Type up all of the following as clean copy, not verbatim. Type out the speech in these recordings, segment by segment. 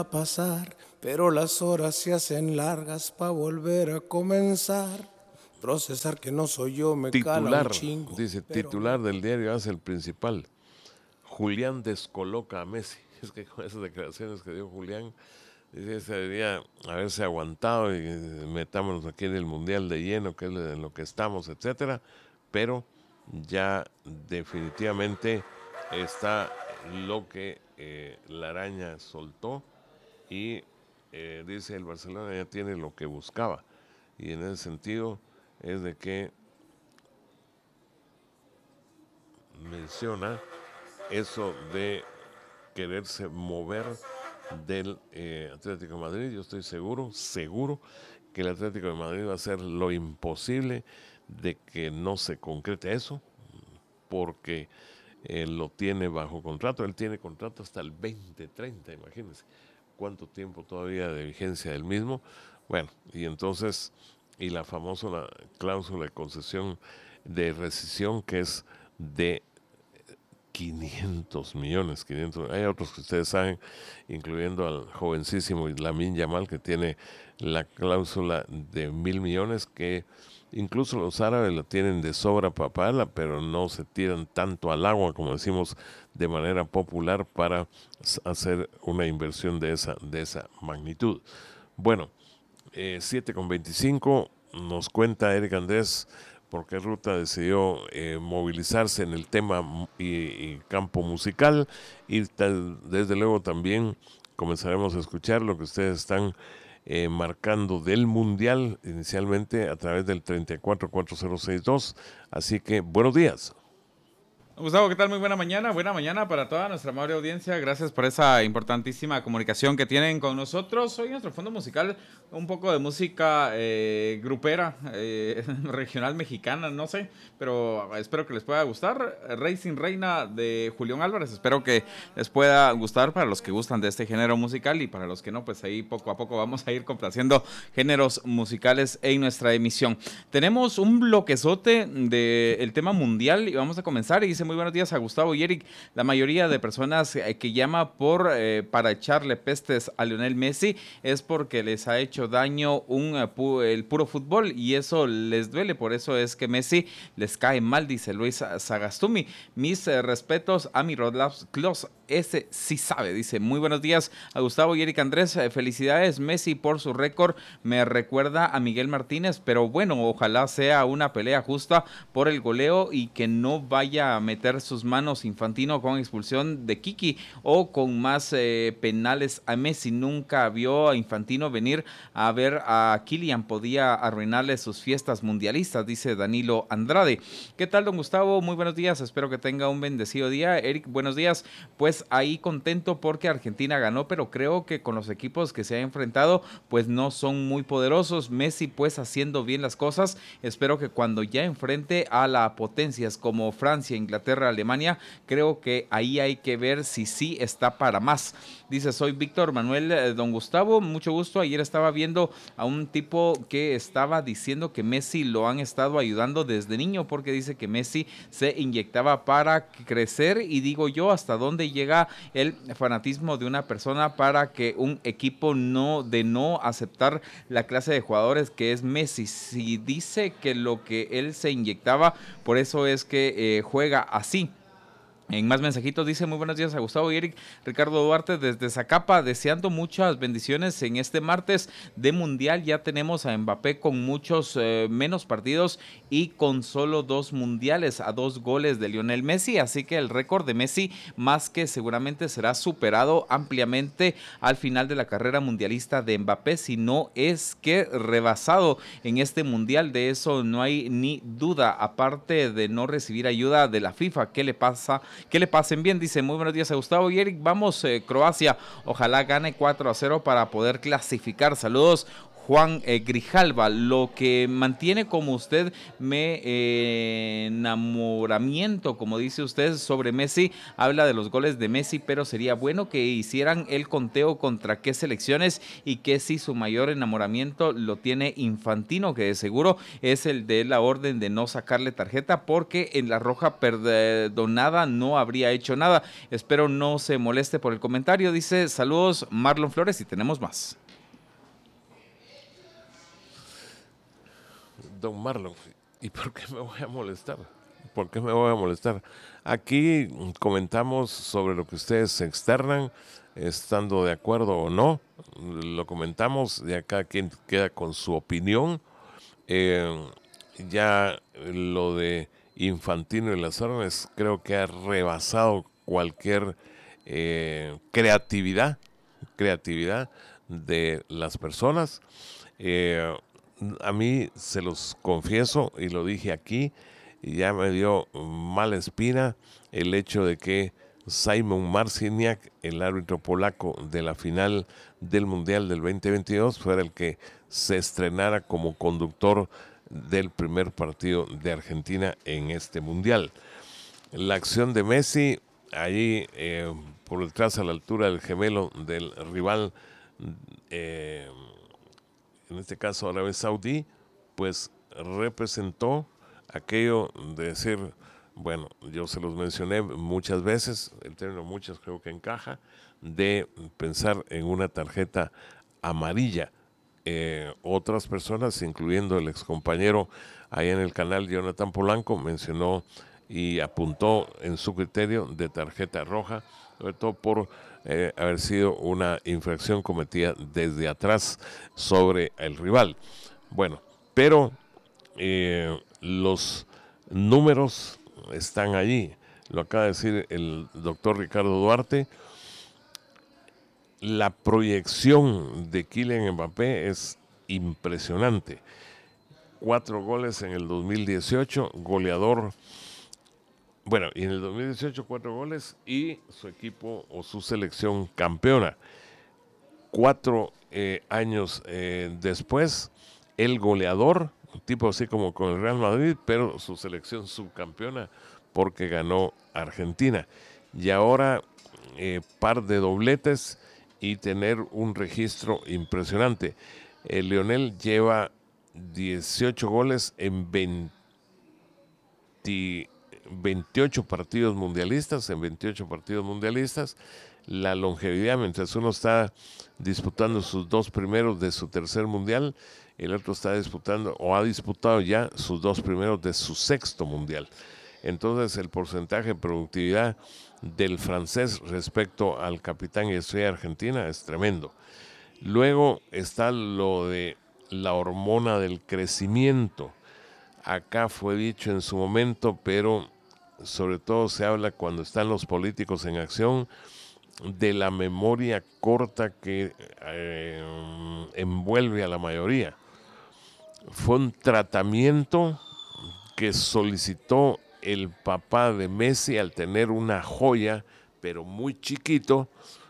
pasar, pero las horas se hacen largas para volver a comenzar. Procesar que no soy yo me cala un Titular, chingo. dice, titular del diario hace el principal. Julián descoloca a Messi. Es que con esas declaraciones que dio Julián, dice, se debería haberse aguantado y metámonos aquí en el Mundial de lleno, que es en lo que estamos, etcétera. Pero ya definitivamente está lo que la araña soltó y dice el Barcelona ya tiene lo que buscaba. Y en ese sentido es de que menciona eso de quererse mover del Atlético de Madrid. Yo estoy seguro que el Atlético de Madrid va a hacer lo imposible de que no se concrete eso, porque lo tiene bajo contrato. Él tiene contrato hasta el 2030, imagínense cuánto tiempo todavía de vigencia del mismo. Bueno, y entonces, y la famosa cláusula de concesión de rescisión que es de 500 millones, 500. Hay otros que ustedes saben, incluyendo al jovencísimo Lamine Yamal, que tiene la cláusula de 1.000 millones, que incluso los árabes la tienen de sobra para pagarla, pero no se tiran tanto al agua, como decimos de manera popular, para hacer una inversión de esa magnitud. Bueno, 7:25, nos cuenta Eric Andrés por qué Ruta decidió movilizarse en el tema y campo musical, y desde luego también comenzaremos a escuchar lo que ustedes están marcando del Mundial, inicialmente a través del 344062. Así que buenos días. Gustavo, ¿qué tal? Muy buena mañana para toda nuestra amable audiencia. Gracias por esa importantísima comunicación que tienen con nosotros. Hoy nuestro fondo musical, un poco de música grupera, regional mexicana, no sé, pero espero que les pueda gustar. Rey sin Reina de Julián Álvarez, espero que les pueda gustar para los que gustan de este género musical, y para los que no, pues ahí poco a poco vamos a ir complaciendo géneros musicales en nuestra emisión. Tenemos un bloquezote del tema mundial y vamos a comenzar. Y dice: muy buenos días a Gustavo y Eric. La mayoría de personas que llama para echarle pestes a Lionel Messi es porque les ha hecho daño el puro fútbol, y eso les duele. Por eso es que Messi les cae mal, dice Luis Sagastumi. Mis respetos a mi Miroslav Klose, ese sí sabe. Dice: muy buenos días a Gustavo y Eric Andrés. Felicidades Messi por su récord. Me recuerda a Miguel Martínez, pero bueno, ojalá sea una pelea justa por el goleo y que no vaya a meter sus manos Infantino con expulsión de Kiki o con más penales a Messi. Nunca vio a Infantino venir a ver a Kylian, podía arruinarle sus fiestas mundialistas, dice Danilo Andrade. ¿Qué tal, don Gustavo? Muy buenos días, espero que tenga un bendecido día. Eric, buenos días. Pues ahí contento porque Argentina ganó, pero creo que con los equipos que se ha enfrentado pues no son muy poderosos. Messi pues haciendo bien las cosas. Espero que cuando ya enfrente a las potencias como Francia, Inglaterra, Alemania, creo que ahí hay que ver si sí está para más. Dice: soy Víctor Manuel. Don Gustavo, mucho gusto. Ayer estaba viendo a un tipo que estaba diciendo que Messi lo han estado ayudando desde niño, porque dice que Messi se inyectaba para crecer, y digo yo, ¿hasta dónde llega el fanatismo de una persona para que un equipo no aceptar la clase de jugadores que es Messi? Si dice que lo que él se inyectaba, por eso es que juega así. En más mensajitos dice: muy buenos días a Gustavo y Eric. Ricardo Duarte desde Zacapa, deseando muchas bendiciones en este martes de Mundial. Ya tenemos a Mbappé con muchos menos partidos y con solo 2 mundiales, a 2 goles de Lionel Messi, así que el récord de Messi más que seguramente será superado ampliamente al final de la carrera mundialista de Mbappé, si no es que rebasado en este Mundial. De eso no hay ni duda, aparte de no recibir ayuda de la FIFA. ¿Qué le pasa? Que le pasen bien, dice: muy buenos días a Gustavo y Eric. Vamos, Croacia, ojalá gane 4-0 para poder clasificar. Saludos, Juan Grijalva. Lo que mantiene como usted enamoramiento, como dice usted, sobre Messi, habla de los goles de Messi, pero sería bueno que hicieran el conteo contra qué selecciones y que si su mayor enamoramiento lo tiene Infantino, que de seguro es el de la orden de no sacarle tarjeta, porque en la roja perdonada no habría hecho nada. Espero no se moleste por el comentario. Dice, saludos Marlon Flores, y tenemos más. Don Marlon, ¿y por qué me voy a molestar? ¿Por qué me voy a molestar? Aquí comentamos sobre lo que ustedes se externan, estando de acuerdo o no. Lo comentamos, ya cada quien queda con su opinión. Ya lo de Infantino y las órdenes creo que ha rebasado cualquier creatividad de las personas. A mí, se los confieso y lo dije aquí, ya me dio mala espina el hecho de que Simon Marciniak, el árbitro polaco de la final del Mundial del 2022, fuera el que se estrenara como conductor del primer partido de Argentina en este Mundial. La acción de Messi, allí por detrás a la altura del gemelo del rival, en este caso Arabia Saudí, pues representó aquello de decir, bueno, yo se los mencioné muchas veces, el término muchas creo que encaja, de pensar en una tarjeta amarilla. Otras personas, incluyendo el excompañero ahí en el canal Jonathan Polanco, mencionó y apuntó en su criterio de tarjeta roja, sobre todo por haber sido una infracción cometida desde atrás sobre el rival. Bueno, pero los números están allí. Lo acaba de decir el doctor Ricardo Duarte. La proyección de Kylian Mbappé es impresionante. 4 goles en el 2018, goleador. Bueno, y en el 2018 4 goles y su equipo o su selección campeona. 4 años después, el goleador, un tipo así como con el Real Madrid, pero su selección subcampeona porque ganó Argentina. Y ahora par de dobletes y tener un registro impresionante. Lionel lleva 18 goles en 28 partidos mundialistas, la longevidad, mientras uno está disputando sus 2 primeros de su tercer mundial, el otro está disputando o ha disputado ya sus 2 primeros de su 6º mundial. Entonces el porcentaje de productividad del francés respecto al capitán y estrella argentina es tremendo. Luego está lo de la hormona del crecimiento. Acá fue dicho en su momento, pero sobre todo se habla cuando están los políticos en acción de la memoria corta que envuelve a la mayoría. Fue un tratamiento que solicitó el papá de Messi al tener una joya, pero muy chiquito,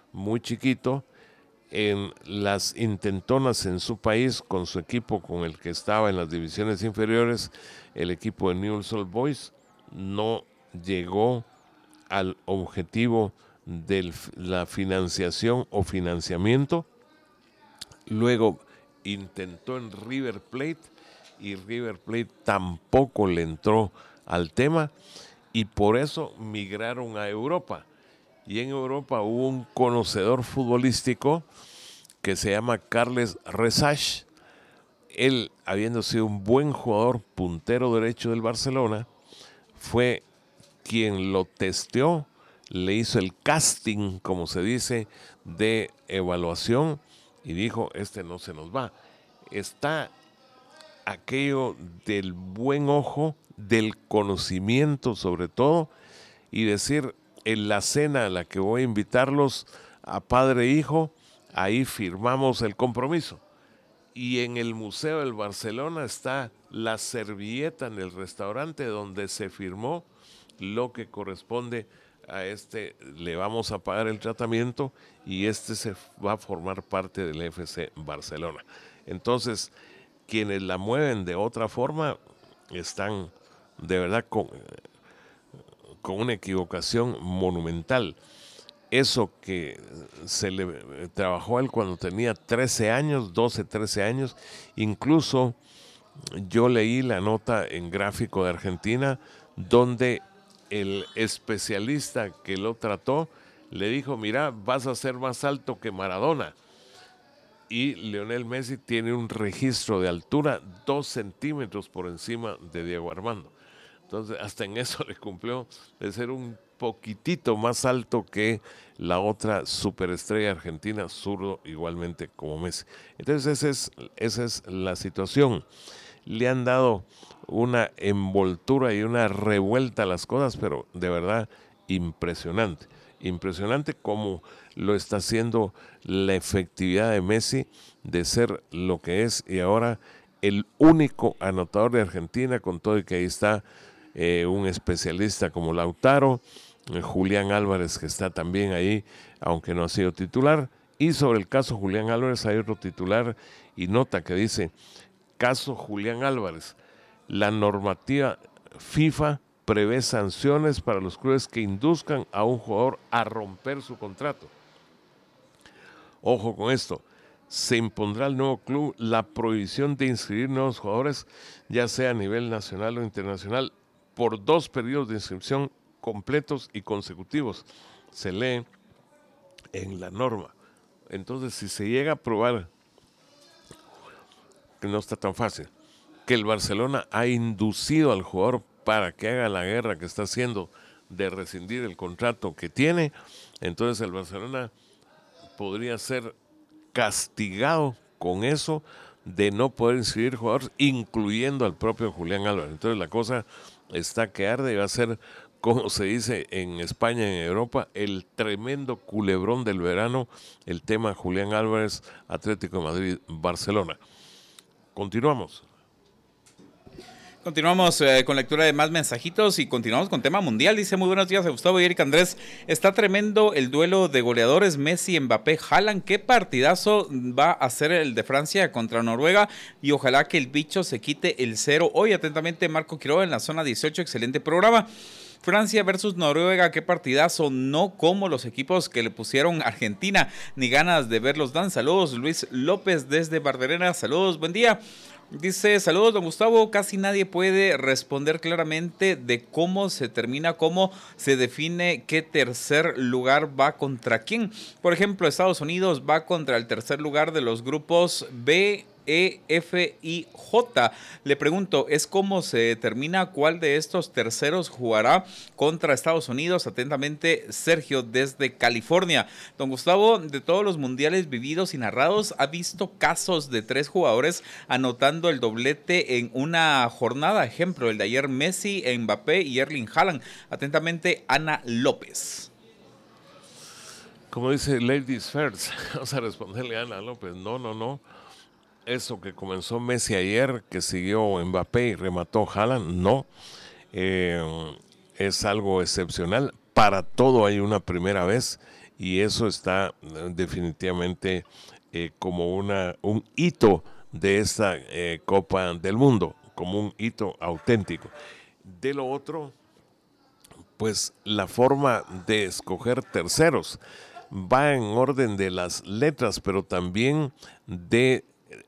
en las intentonas en su país con su equipo con el que estaba en las divisiones inferiores, el equipo de Newell's Old Boys, no llegó al objetivo de la financiación o financiamiento. Luego intentó en River Plate y River Plate tampoco le entró al tema y por eso migraron a Europa. Y en Europa hubo un conocedor futbolístico que se llama Carles Resach. Él, habiendo sido un buen jugador puntero derecho del Barcelona, fue quien lo testeó, le hizo el casting, como se dice, de evaluación y dijo, este no se nos va. Está aquello del buen ojo, del conocimiento sobre todo, y decir, en la cena a la que voy a invitarlos a padre e hijo, ahí firmamos el compromiso. Y en el Museo del Barcelona está la servilleta en el restaurante donde se firmó lo que corresponde a este, le vamos a pagar el tratamiento y este se va a formar parte del FC Barcelona. Entonces, quienes la mueven de otra forma están de verdad con una equivocación monumental. Eso que se le trabajó a él cuando tenía 13 años, 12, 13 años, incluso yo leí la nota en Gráfico de Argentina donde el especialista que lo trató le dijo, mira, vas a ser más alto que Maradona. Y Lionel Messi tiene un registro de altura 2 centímetros por encima de Diego Armando. Entonces, hasta en eso le cumplió de ser un poquitito más alto que la otra superestrella argentina, zurdo igualmente como Messi. Entonces, esa es la situación. Le han dado una envoltura y una revuelta a las cosas, pero de verdad impresionante. Impresionante como lo está haciendo la efectividad de Messi de ser lo que es y ahora el único anotador de Argentina, con todo y que ahí está un especialista como Lautaro, Julián Álvarez, que está también ahí, aunque no ha sido titular. Y sobre el caso Julián Álvarez hay otro titular y nota que dice, caso Julián Álvarez, la normativa FIFA prevé sanciones para los clubes que induzcan a un jugador a romper su contrato. Ojo con esto, se impondrá al nuevo club la prohibición de inscribir nuevos jugadores, ya sea a nivel nacional o internacional, por 2 periodos de inscripción completos y consecutivos. Se lee en la norma. Entonces, si se llega a probar, que no está tan fácil, que el Barcelona ha inducido al jugador para que haga la guerra que está haciendo de rescindir el contrato que tiene, entonces el Barcelona podría ser castigado con eso de no poder inscribir jugadores, incluyendo al propio Julián Álvarez. Entonces la cosa está que arde y va a ser, como se dice en España y en Europa, el tremendo culebrón del verano, el tema Julián Álvarez, Atlético de Madrid, Barcelona. Continuamos. Continuamos con lectura de más mensajitos y continuamos con tema mundial. Dice, muy buenos días a Gustavo y Eric Andrés. Está tremendo el duelo de goleadores Messi, Mbappé, Haaland. Qué partidazo va a ser el de Francia contra Noruega y ojalá que el bicho se quite el 0. Hoy atentamente Marco Quiroga en la zona 18. Excelente programa. Francia versus Noruega, qué partidazo, no como los equipos que le pusieron Argentina, ni ganas de verlos dan. Saludos, Luis López desde Barberena, saludos, buen día. Dice, saludos, don Gustavo, casi nadie puede responder claramente de cómo se termina, cómo se define qué tercer lugar va contra quién. Por ejemplo, Estados Unidos va contra el tercer lugar de los grupos B, E, F y J. Le pregunto, ¿es cómo se determina cuál de estos terceros jugará contra Estados Unidos? Atentamente, Sergio desde California. Don Gustavo, de todos los mundiales vividos y narrados, ¿ha visto casos de 3 jugadores anotando el doblete en una jornada? Ejemplo, el de ayer Messi, Mbappé y Erling Haaland. Atentamente, Ana López. Como dice Ladies First, vamos a responderle a Ana López, no. Eso que comenzó Messi ayer, que siguió Mbappé y remató Haaland, no. Es algo excepcional. Para todo hay una primera vez y eso está definitivamente como un hito de esta Copa del Mundo, como un hito auténtico. De lo otro, pues la forma de escoger terceros va en orden de las letras, pero también de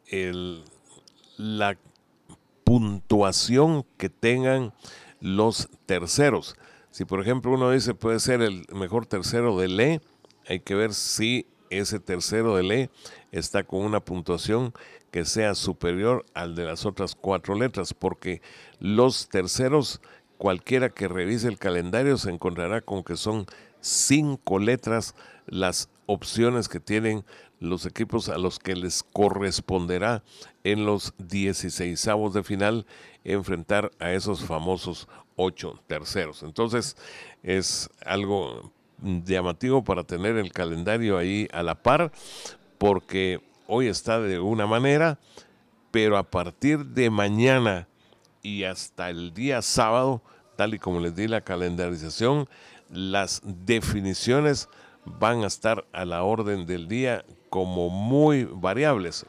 la puntuación que tengan los terceros. Si por ejemplo uno dice puede ser el mejor tercero de ley, hay que ver si ese tercero de ley está con una puntuación que sea superior al de las otras 4 letras, porque los terceros, cualquiera que revise el calendario se encontrará con que son 5 letras las opciones que tienen los equipos a los que les corresponderá en los 16avos de final enfrentar a esos famosos 8 terceros. Entonces es algo llamativo para tener el calendario ahí a la par, porque hoy está de una manera, pero a partir de mañana y hasta el día sábado, tal y como les di la calendarización, las definiciones van a estar a la orden del día como muy variables.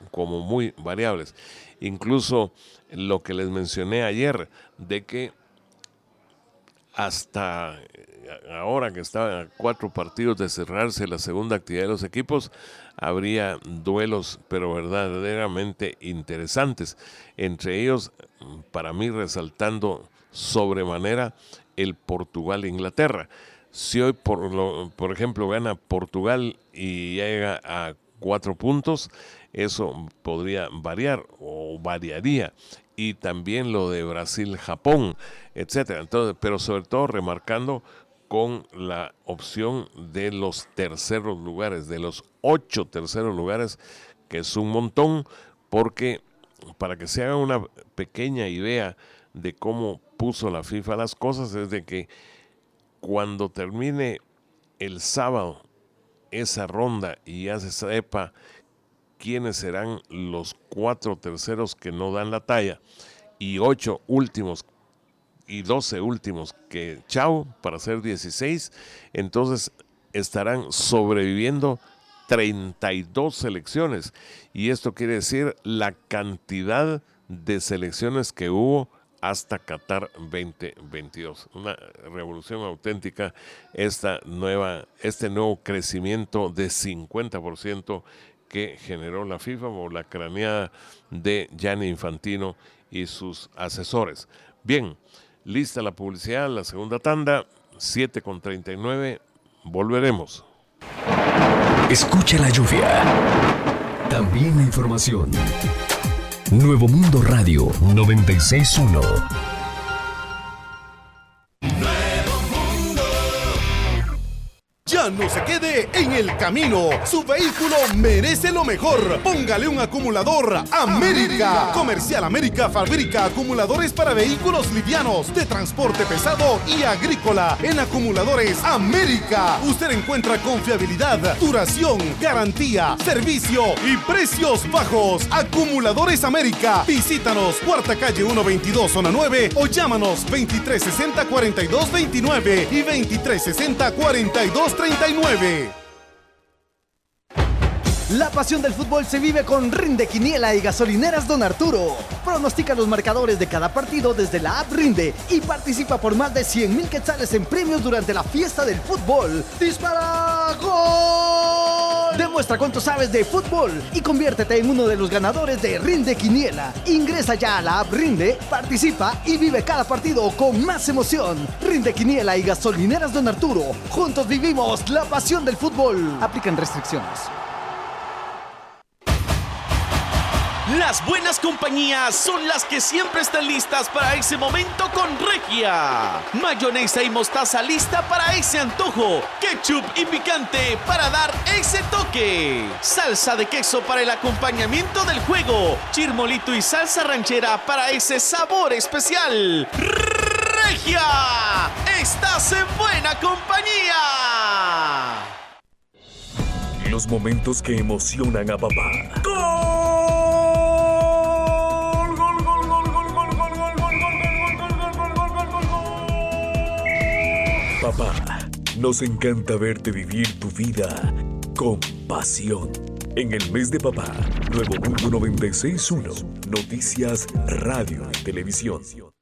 Incluso lo que les mencioné ayer, de que hasta ahora que estaban a 4 partidos de cerrarse la segunda actividad de los equipos, habría duelos pero verdaderamente interesantes. Entre ellos, para mí, resaltando sobremanera el Portugal-Inglaterra. Si hoy, por ejemplo, gana Portugal y llega a 4 puntos, eso podría variar o variaría. Y también lo de Brasil-Japón, etcétera. Entonces, pero sobre todo remarcando con la opción de los terceros lugares, de los 8 terceros lugares, que es un montón, porque para que se haga una pequeña idea de cómo puso la FIFA las cosas, es de que cuando termine el sábado esa ronda y ya se sepa quiénes serán los 4 terceros que no dan la talla y 8 últimos y 12 últimos que chao, para ser 16, entonces estarán sobreviviendo 32 selecciones, y esto quiere decir la cantidad de selecciones que hubo hasta Qatar 2022. Una revolución auténtica este nuevo crecimiento de 50% que generó la FIFA por la craneada de Gianni Infantino y sus asesores. Bien, lista la publicidad, la segunda tanda, 7:39, volveremos. Escucha la lluvia, también la información. Nuevo Mundo Radio 96.1. Ya no se quede en el camino. Su vehículo merece lo mejor. Póngale un acumulador América. Comercial América fabrica acumuladores para vehículos livianos, de transporte pesado y agrícola. En Acumuladores América usted encuentra confiabilidad, duración, garantía, servicio y precios bajos. Acumuladores América. Visítanos, Cuarta Calle 122, Zona 9, o llámanos 2360-4229 y 2360-4239. La pasión del fútbol se vive con Rinde Quiniela y Gasolineras Don Arturo. Pronostica los marcadores de cada partido desde la app Rinde y participa por más de 100,000 quetzales en premios durante la fiesta del fútbol. ¡Dispara! ¡Gol! Demuestra cuánto sabes de fútbol y conviértete en uno de los ganadores de Rinde Quiniela. Ingresa ya a la app Rinde, participa y vive cada partido con más emoción. Rinde Quiniela y Gasolineras Don Arturo. Juntos vivimos la pasión del fútbol. Aplican restricciones. Las buenas compañías son las que siempre están listas para ese momento con Regia. Mayonesa y mostaza lista para ese antojo. Ketchup y picante para dar ese toque. Salsa de queso para el acompañamiento del juego. Chirmolito y salsa ranchera para ese sabor especial. Regia, estás en buena compañía. Los momentos que emocionan a papá. Papá, nos encanta verte vivir tu vida con pasión. En el mes de papá, Nuevo Mundo 96.1, noticias, radio y televisión.